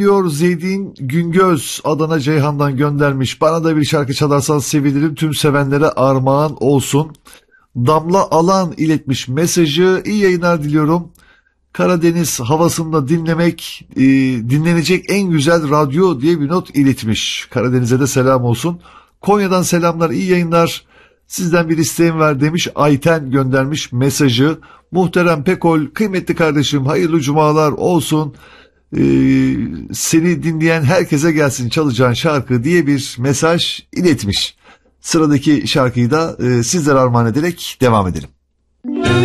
Diyor Zeydin Güngöz Adana Ceyhan'dan göndermiş. Bana da bir şarkı çalarsan sevinirim. Tüm sevenlere armağan olsun. Damla Alan iletmiş mesajı. İyi yayınlar diliyorum. Karadeniz havasında dinlenecek en güzel radyo diye bir not iletmiş. Karadeniz'e de selam olsun. Konya'dan selamlar, iyi yayınlar. Sizden bir isteğim var demiş. Ayten göndermiş mesajı. Muhterem Pekol, kıymetli kardeşim, hayırlı cumalar olsun. Seni dinleyen herkese gelsin çalacağın şarkı diye bir mesaj iletmiş. Sıradaki şarkıyı da sizlere armağan ederek devam edelim.